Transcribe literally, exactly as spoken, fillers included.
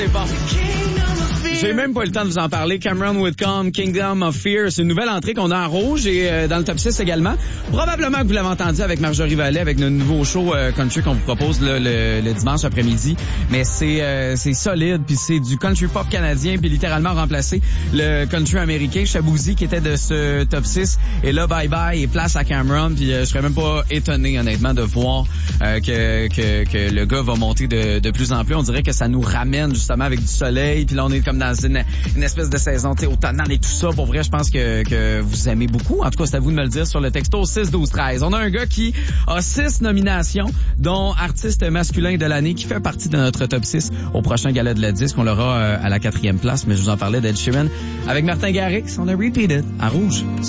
C'est bon. J'ai même pas eu le temps de vous en parler. Cameron Whitcomb, Kingdom of Fear, c'est une nouvelle entrée qu'on a en rouge et euh, dans le top six également. Probablement que vous l'avez entendu avec Marjorie Vallée, avec notre nouveau show euh, country qu'on vous propose là, le, le dimanche après-midi. Mais c'est euh, c'est solide, puis c'est du country pop canadien, puis littéralement remplacé le country américain. Shaboozey qui était de ce top six, et là bye bye et place à Cameron. Puis euh, je serais même pas étonné honnêtement de voir euh, que, que que le gars va monter de, de plus en plus. On dirait que ça nous ramène justement avec du soleil, puis là on est comme dans une, une espèce de saison automnale et tout ça. Pour vrai, je pense que, que vous aimez beaucoup. En tout cas, c'est à vous de me le dire sur le texto six douze treize. On a un gars qui a six nominations, dont artiste masculin de l'année, qui fait partie de notre top six au prochain gala de la disque. On l'aura euh, à la quatrième place, mais je vous en parlais d'Ed Sheeran avec Martin Garrix. On a Repeated à rouge.